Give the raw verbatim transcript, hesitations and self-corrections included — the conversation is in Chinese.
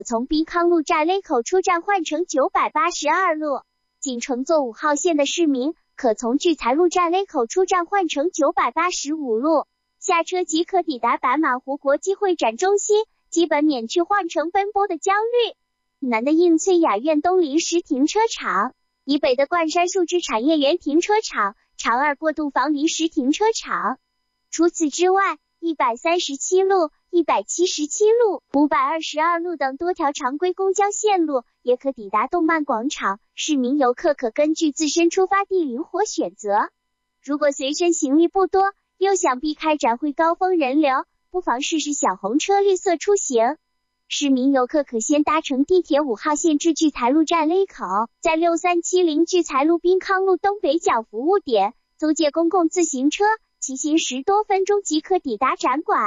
从滨康路站雷口出站换乘九百八十二路。仅乘坐五号线的市民，可从聚财路站雷口出站换乘九百八十五路，下车即可抵达白马湖国际会展中心，基本免去换乘奔波的焦虑。南的映翠雅苑东临时停车场，以北的冠山树枝产业园停车场、长二过渡房临时停车场。除此之外，一百三十七路、一百七十七路、五百二十二路等多条常规公交线路也可抵达动漫广场，市民游客可根据自身出发地灵活选择。如果随身行李不多，又想避开展会高峰人流，不妨试试小红车绿色出行。市民游客可先搭乘地铁五号线至聚财路站雷口，在六三七零聚财路滨康路东北角服务点租借公共自行车，骑行十多分钟即可抵达展馆。